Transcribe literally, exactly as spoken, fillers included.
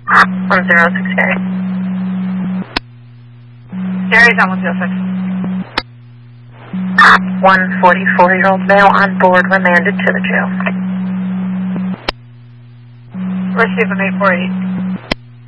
one zero six Gary. Gary's on one zero six. One forty-four-year-old male on board remanded to the jail. Receive an eight four eight.